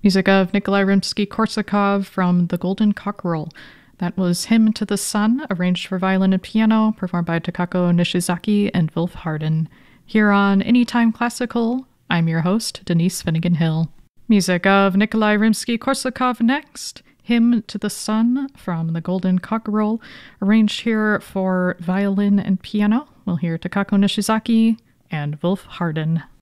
Music of Nikolai Rimsky-Korsakov from The Golden Cockerel. That was Hymn to the Sun, arranged for violin and piano, performed by Takako Nishizaki and Wilf Harden. Here on Anytime Classical, I'm your host, Denise Finnegan Hill. Music of Nikolai Rimsky-Korsakov next. Hymn to the Sun from The Golden Cockerel, arranged here for violin and piano. We'll hear Takako Nishizaki and Wilf Harden.